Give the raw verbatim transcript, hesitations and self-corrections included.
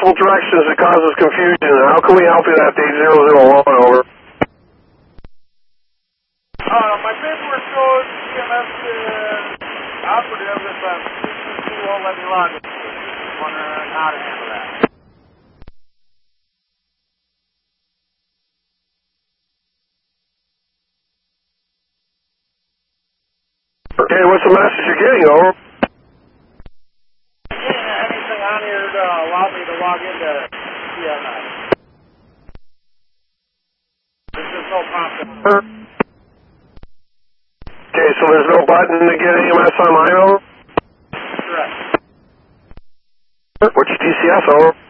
multiple directions that causes confusion. How can we help you at update zero zero one, over? Uh, my paperwork shows C M S uh, operative if uh, C C C won't let me log it. Just wondering how to handle that. Okay, what's the message you're getting, over? Getting anything on here to allow me to log into C M S. There's just no prompt. Okay, so there's no button to get E M S online, over? Correct. What's your T C S, over?